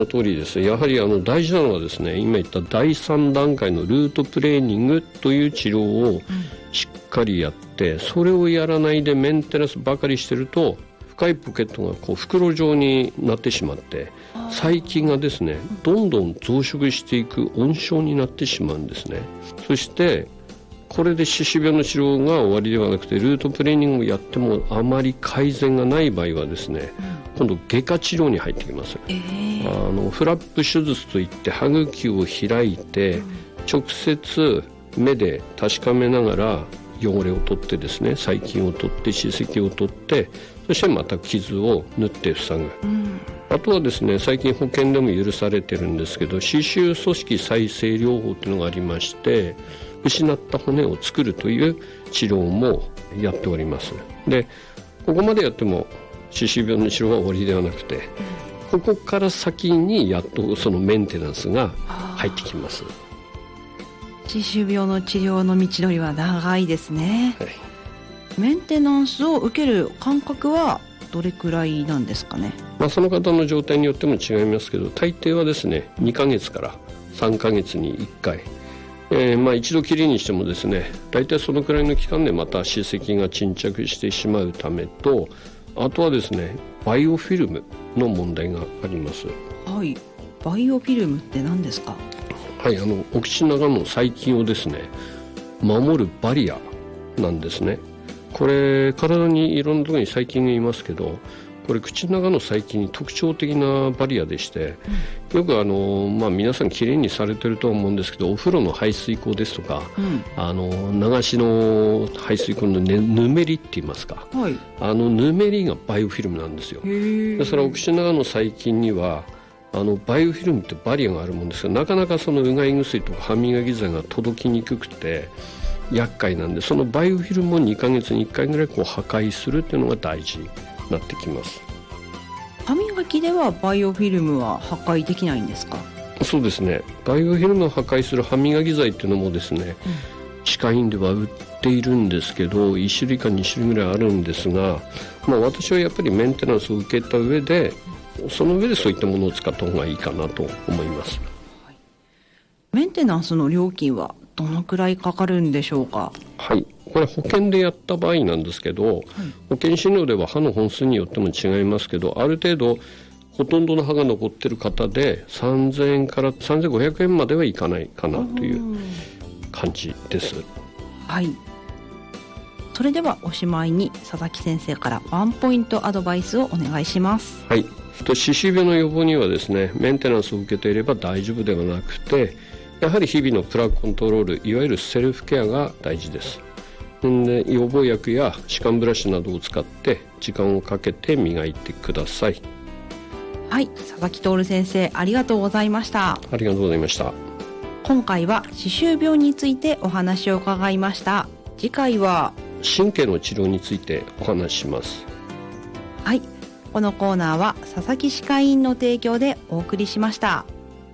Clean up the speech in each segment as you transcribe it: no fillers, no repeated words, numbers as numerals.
通りです。やはり大事なのはですね、今言った第3段階のルートプレーニングという治療をしっかりやって、それをやらないでメンテナンスばかりしてると、深いポケットがこう袋状になってしまって、細菌がですねどんどん増殖していく温床になってしまうんですね。そしてこれで歯周病の治療が終わりではなくて、ルートプレーニングをやってもあまり改善がない場合はですね、今度外科治療に入ってきます。フラップ手術といって歯茎を開いて、直接目で確かめながら汚れを取ってですね、細菌を取って歯石を取って、そしてまた傷を縫って塞ぐ、あとはですね、最近保険でも許されてるんですけど、歯周組織再生療法というのがありまして、失った骨を作るという治療もやっております。で、ここまでやっても歯周病の治療は終わりではなくて、ここから先にやっとそのメンテナンスが入ってきます。 歯周病の治療の道のりは長いですね。 はい、 メンテナンスを受ける間隔はどれくらいなんですかね。 その方の状態によっても違いますけど、大抵はですね2ヶ月から3ヶ月に1回、一度きりにしてもですね、大体そのくらいの期間でまた歯石が沈着してしまうためと、あとはですねバイオフィルムの問題があります。 はい、バイオフィルムって何ですか。 はい、お口の中の細菌をですね守るバリアなんですね。これ体にいろんなところに細菌がいますけど、これ口の中の細菌に特徴的なバリアでして、よく皆さんきれいにされてるとは思うんですけど、お風呂の排水口ですとか、流しの排水口の、ぬめりって言いますか、 はい、 ぬめりがバイオフィルムなんですよ。ですからお口の中の細菌にはバイオフィルムってバリアがあるもんですが、なかなかそのうがい薬とか歯磨き剤が届きにくくて厄介なんで、そのバイオフィルムを2ヶ月に1回ぐらいこう破壊するっていうのが大事になってきます。 歯磨きではバイオフィルムは破壊できないんですか。 そうですね、バイオフィルムを破壊する歯磨き剤っていうのもですね、歯科医院では売っているんですけど、1種類か2種類ぐらいあるんですが、私はやっぱりメンテナンスを受けた上で、その上でそういったものを使った方がいいかなと思います。 メンテナンスの料金はどのくらいかかるんでしょうか。 はい、これ保険でやった場合なんですけど、保険診療では歯の本数によっても違いますけど、ある程度ほとんどの歯が残ってる方で3000円から3500円まではいかないかなという感じです。 はい、それではおしまいに佐々木先生からワンポイントアドバイスをお願いします。 はい、歯周病の予防にはですね、メンテナンスを受けていれば大丈夫ではなくて、やはり日々のプラークコントロール、いわゆるセルフケアが大事です。で、予防薬や歯間ブラシなどを使って時間をかけて磨いてください。 はい、佐々木徹先生ありがとうございました。 ありがとうございました。 今回は歯周病についてお話を伺いました。次回は神経の治療についてお話しします。 はい、このコーナーは佐々木歯科医院の提供でお送りしました。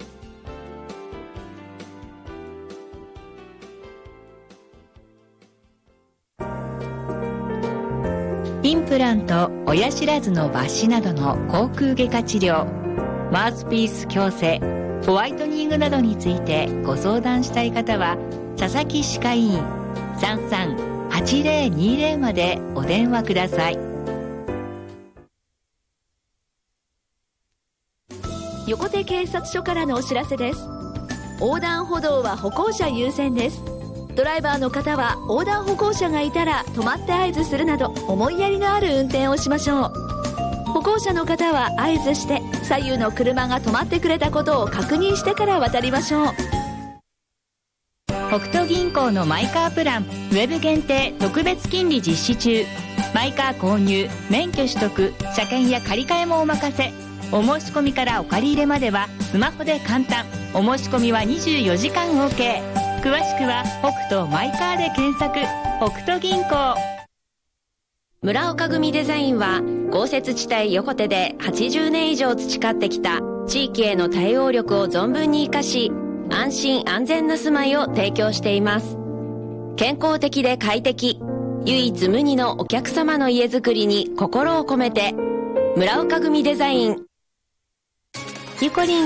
インプラント、親知らずの抜歯などの口腔外科治療、マウスピース矯正、ホワイトニングなどについてご相談したい方は佐々木歯科医院 33-8020 までお電話ください。 横手警察署からのお知らせです。横断歩道は歩行者優先です。ドライバーの方は横断歩行者がいたら止まって合図するなど思いやりのある運転をしましょう。歩行者の方は合図して左右の車が止まってくれたことを確認してから渡りましょう。 北都銀行のマイカープランウェブ限定特別金利実施中。マイカー購入、免許取得、車検や借り換えもお任せ。お申し込みからお借り入れまではスマホで簡単。お申し込みは24時間 OK。 詳しくは北都マイカーで検索。北都銀行。 村岡組デザインは豪雪地帯横手で80年以上培ってきた地域への対応力を存分に生かし、安心安全な住まいを提供しています。健康的で快適、唯一無二のお客様の家づくりに心を込めて、村岡組デザイン。 ゆこりん